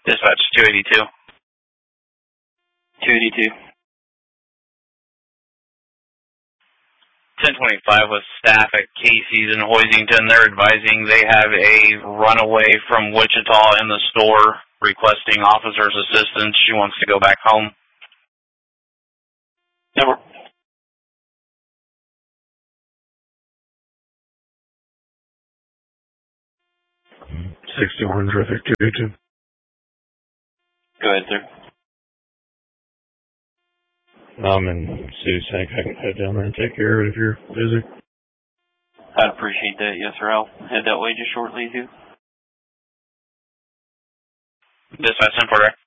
Dispatch 282. 282. 1025 with staff at Casey's in Hoisington. They're advising they have a runaway from Wichita in the store requesting officer's assistance. She wants to go back home. Number. #61 traffic 282. Go ahead, sir. I'm in Susac. I can head down there and take care of it if you're busy. I'd appreciate that. Yes, sir. I'll head that way just shortly, too. Dispatch 10-4.